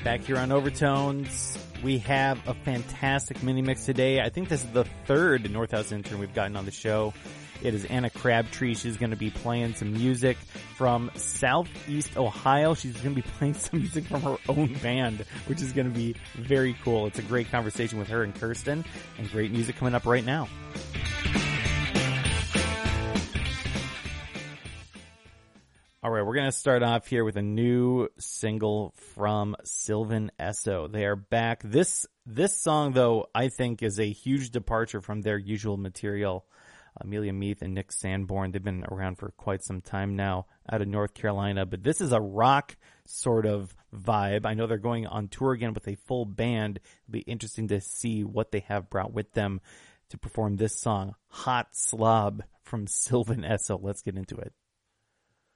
Back here on Overtones, we have a fantastic mini mix today. I think this is the third Northhouse intern we've gotten on the show. It is Anna Crabtree. She's going to be playing some music from Southeast Ohio. She's going to be playing some music from her own band, which is going to be very cool. It's a great conversation with her and Kirsten, and great music coming up right now. All right, we're going to start off here with a new single from Sylvan Esso. They are back. This song, though, I think is a huge departure from their usual material. Amelia Meath and Nick Sanborn, they've been around for quite some time now out of North Carolina, but this is a rock sort of vibe. I know they're going on tour again with a full band. It'll be interesting to see what they have brought with them to perform this song, Hot Slob, from Sylvan Esso. Let's get into it.